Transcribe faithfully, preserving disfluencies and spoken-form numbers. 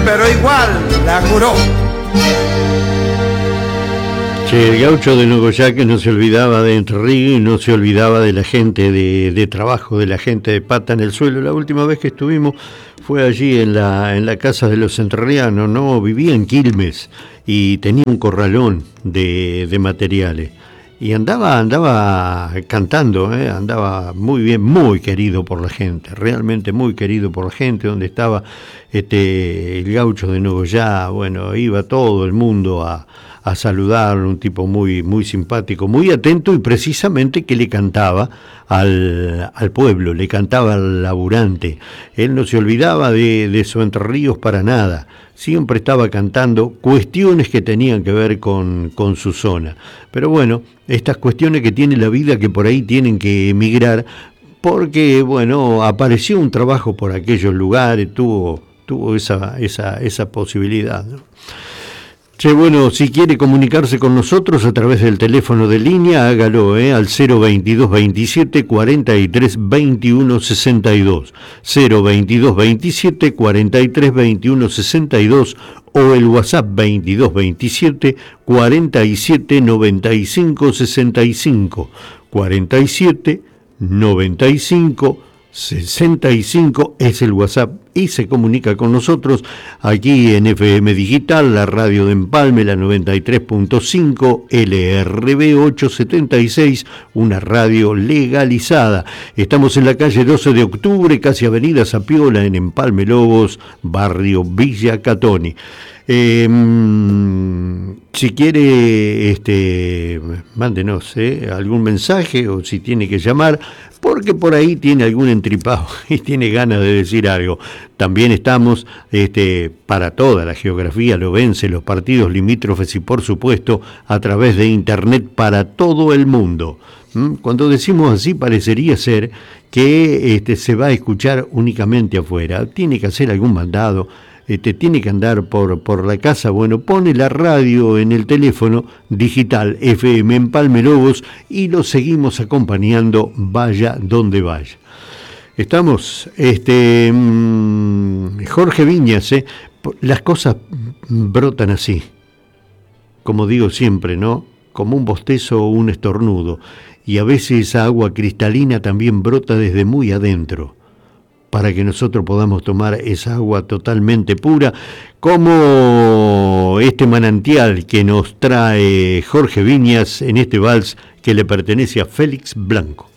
pero igual la juró. Che, el gaucho de Nogoyá que no se olvidaba de Entre Ríos y no se olvidaba de la gente de, de trabajo, de la gente de pata en el suelo. La última vez que estuvimos fue allí en la, en la casa de los entrerrianos, ¿no? Vivía en Quilmes y tenía un corralón de, de materiales. Y andaba, andaba cantando, ¿eh? Andaba muy bien, muy querido por la gente, realmente muy querido por la gente, donde estaba este el gaucho de Nogoyá. Bueno, iba todo el mundo a, a saludarlo, un tipo muy, muy simpático, muy atento y precisamente que le cantaba al, al pueblo, le cantaba al laburante. Él no se olvidaba de, de su Entre Ríos para nada. Siempre estaba cantando cuestiones que tenían que ver con, con su zona. Pero bueno, estas cuestiones que tiene la vida que por ahí tienen que emigrar, porque bueno, apareció un trabajo por aquellos lugares, tuvo, tuvo esa, esa, esa posibilidad, ¿no? Che, bueno, si quiere comunicarse con nosotros a través del teléfono de línea, hágalo eh, al cero veintidós veintisiete cuarenta y tres veintiuno sesenta y dos, cero veintidós veintisiete cuarenta y tres veintiuno sesenta y dos o el WhatsApp veintidós veintisiete cuarenta y siete noventa y cinco sesenta y cinco, cuarenta y siete noventa y cinco sesenta y cinco es el WhatsApp y se comunica con nosotros aquí en F M Digital, la radio de Empalme, la noventa y tres punto cinco, L R B ochocientos setenta y seis, una radio legalizada. Estamos en la calle doce de octubre, casi avenida Zapiola, en Empalme Lobos, barrio Villa Catoni. Eh, si quiere, este, mándenos eh, algún mensaje o si tiene que llamar, porque por ahí tiene algún entripado y tiene ganas de decir algo. También estamos este, para toda la geografía lobense, los partidos limítrofes y por supuesto a través de internet para todo el mundo. ¿Mm? Cuando decimos así parecería ser que este, se va a escuchar únicamente afuera. Tiene que hacer algún mandado. Este, tiene que andar por, por la casa, bueno, pone la radio en el teléfono digital F M Empalme Lobos y lo seguimos acompañando vaya donde vaya. Estamos, este, Jorge Viñas, ¿eh? Las cosas brotan así, como digo siempre, ¿no? Como un bostezo o un estornudo, y a veces esa agua cristalina también brota desde muy adentro, para que nosotros podamos tomar esa agua totalmente pura, como este manantial que nos trae Jorge Viñas en este vals que le pertenece a Félix Blanco.